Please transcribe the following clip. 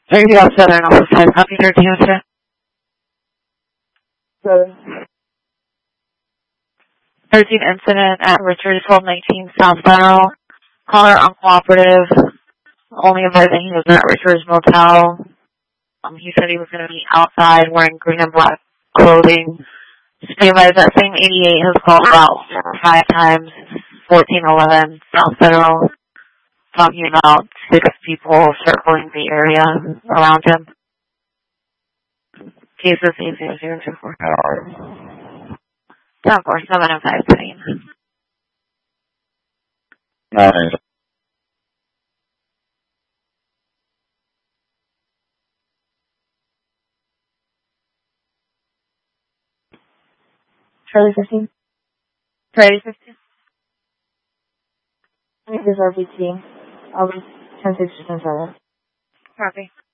Maybe I'll set an office time. Copy 1302. So, 13 incident at Richard 1219 South Federal. Caller uncooperative. Only advising he was at Richard's Motel. He said he was going to be outside wearing green and black clothing. Supervisor, that same 88 has called about 5 times. 1411 South Federal. Talking about 6 people circling the area around him. Cases 80024. Yeah, of course, 7 and 5 setting. Nice. Charlie 15. Friday 15. I think this is RPT. I'll be 10-6 or 10-7. Copy.